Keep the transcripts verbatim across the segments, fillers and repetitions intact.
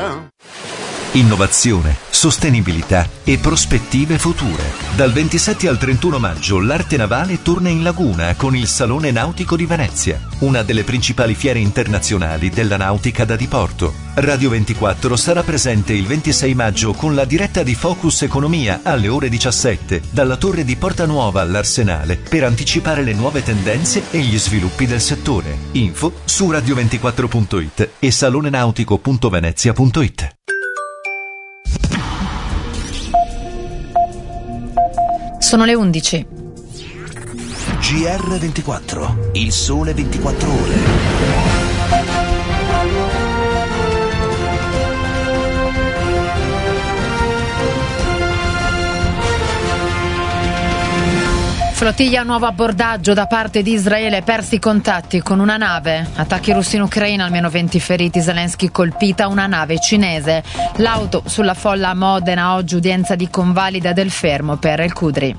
Innovazione, sostenibilità e prospettive future. Dal ventisette al trentuno maggio l'arte navale torna in laguna con il Salone Nautico di Venezia, una delle principali fiere internazionali della nautica da diporto. Radio ventiquattro sarà presente il ventisei maggio con la diretta di Focus Economia alle ore diciassette dalla torre di Porta Nuova all'Arsenale per anticipare le nuove tendenze e gli sviluppi del settore. Info su radio ventiquattro punto it e salonenautico punto venezia punto it. Sono le undici. G R ventiquattro, il sole ventiquattro ore. Flottiglia a nuovo abbordaggio da parte di Israele, persi i contatti con una nave. Attacchi russi in Ucraina, almeno venti feriti. Zelensky colpita una nave cinese. L'auto sulla folla a Modena, oggi udienza di convalida del fermo per El Qudri.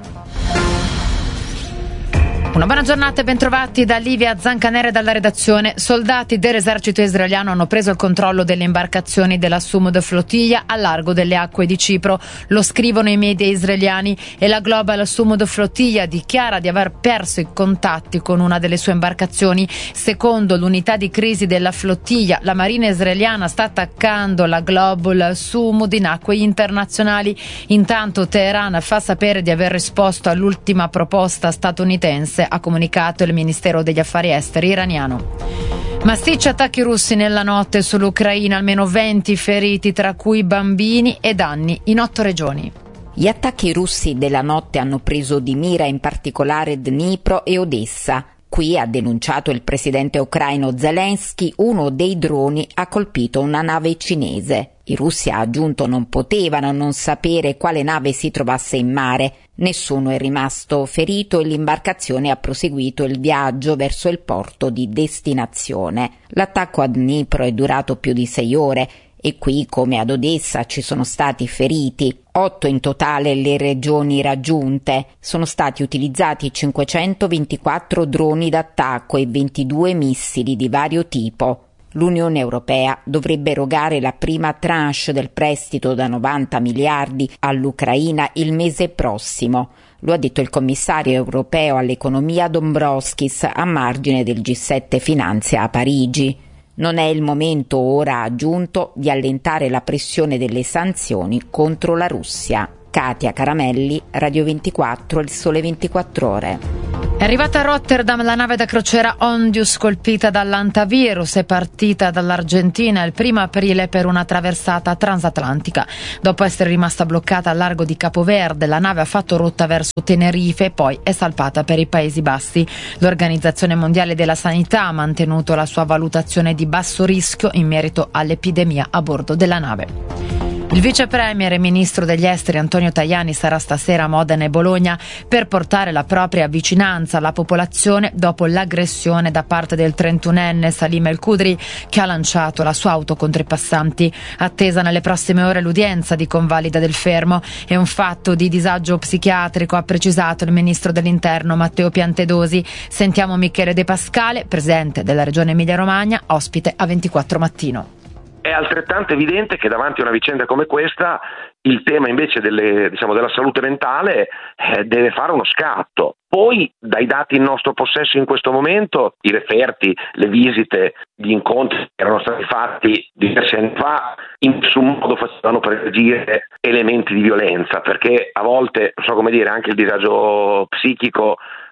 Una buona giornata e bentrovati da Livia Zancanere dalla redazione. Soldati dell'esercito israeliano hanno preso il controllo delle imbarcazioni della Sumud Flottiglia a largo delle acque di Cipro. Lo scrivono i media israeliani e la Global Sumud Flottiglia dichiara di aver perso i contatti con una delle sue imbarcazioni. Secondo l'unità di crisi della flottiglia, la marina israeliana sta attaccando la Global Sumud in acque internazionali. Intanto Teheran fa sapere di aver risposto all'ultima proposta statunitense, ha comunicato il Ministero degli Affari Esteri iraniano. Massicci attacchi russi nella notte sull'Ucraina, almeno venti feriti, tra cui bambini e danni in otto regioni. Gli attacchi russi della notte hanno preso di mira in particolare Dnipro e Odessa. Qui, ha denunciato il presidente ucraino Zelensky, uno dei droni ha colpito una nave cinese. I russi, ha aggiunto, non potevano non sapere quale nave si trovasse in mare. Nessuno è rimasto ferito e l'imbarcazione ha proseguito il viaggio verso il porto di destinazione. L'attacco a Dnipro è durato più di sei ore e qui, come ad Odessa, ci sono stati feriti. Otto in totale le regioni raggiunte. Sono stati utilizzati cinquecentoventiquattro droni d'attacco e ventidue missili di vario tipo. L'Unione Europea dovrebbe erogare la prima tranche del prestito da novanta miliardi all'Ucraina il mese prossimo. Lo ha detto il commissario europeo all'economia Dombrovskis a margine del G sette Finanza a Parigi. Non è il momento, ora, ha aggiunto, di allentare la pressione delle sanzioni contro la Russia. Katia Caramelli, Radio ventiquattro, il sole ventiquattro ore. È arrivata a Rotterdam la nave da crociera Ondius colpita dall'antivirus, è partita dall'Argentina il primo aprile per una traversata transatlantica. Dopo essere rimasta bloccata al largo di Capoverde, la nave ha fatto rotta verso Tenerife e poi è salpata per i Paesi Bassi. L'Organizzazione Mondiale della Sanità ha mantenuto la sua valutazione di basso rischio in merito all'epidemia a bordo della nave. Il vice premier e ministro degli esteri Antonio Tajani sarà stasera a Modena e Bologna per portare la propria vicinanza alla popolazione dopo l'aggressione da parte del trentunenne Salim El Qudri, che ha lanciato la sua auto contro i passanti. Attesa nelle prossime ore l'udienza di convalida del fermo. È un fatto di disagio psichiatrico, ha precisato il ministro dell'interno Matteo Piantedosi. Sentiamo Michele De Pascale, presidente della regione Emilia-Romagna, ospite a ventiquattro Mattino. È altrettanto evidente che davanti a una vicenda come questa il tema invece delle, diciamo, della salute mentale eh, deve fare uno scatto. Poi, dai dati in nostro possesso in questo momento, i referti, le visite, gli incontri che erano stati fatti diversi anni fa in nessun modo facevano prevedere elementi di violenza, perché a volte, non so come dire, anche il disagio psichico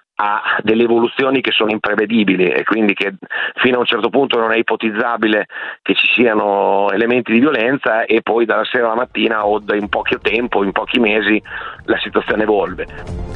ha delle evoluzioni che sono imprevedibili e quindi che fino a un certo punto non è ipotizzabile che ci siano elementi di violenza e poi dalla sera alla mattina o in poco tempo, in pochi mesi, la situazione evolve.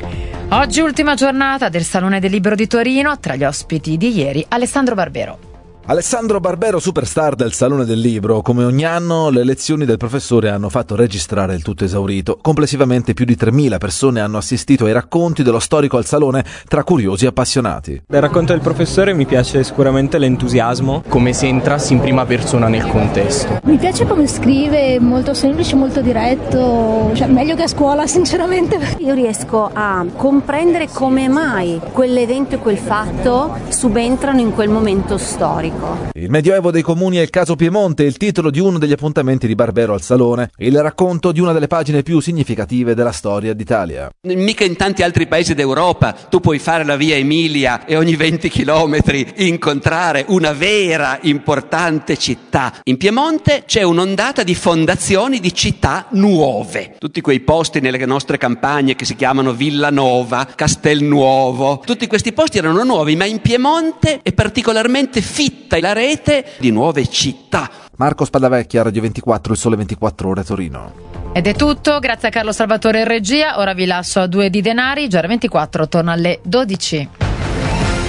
Oggi ultima giornata del Salone del Libro di Torino, tra gli ospiti di ieri Alessandro Barbero. Alessandro Barbero, superstar del Salone del Libro. Come ogni anno le lezioni del professore hanno fatto registrare il tutto esaurito. Complessivamente più di tremila persone hanno assistito ai racconti dello storico al Salone, tra curiosi e appassionati. Del racconto del professore mi piace sicuramente l'entusiasmo, come se entrassi in prima persona nel contesto. Mi piace come scrive, molto semplice, molto diretto, cioè meglio che a scuola sinceramente. Io riesco a comprendere come mai quell'evento e quel fatto subentrano in quel momento storico. storico. Il Medioevo dei comuni e il caso Piemonte è il titolo di uno degli appuntamenti di Barbero al Salone, il racconto di una delle pagine più significative della storia d'Italia. Mica in tanti altri paesi d'Europa tu puoi fare la via Emilia e ogni venti chilometri incontrare una vera importante città. In Piemonte c'è un'ondata di fondazioni di città nuove. Tutti quei posti nelle nostre campagne che si chiamano Villanova, Castelnuovo, tutti questi posti erano nuovi, ma in Piemonte è particolarmente fitta la rete di nuove città. Marco Spadavecchia, Radio ventiquattro, Il Sole ventiquattro Ore, Torino. Ed è tutto, grazie a Carlo Salvatore in regia. Ora vi lascio a due di denari. G R ventiquattro torna alle dodici.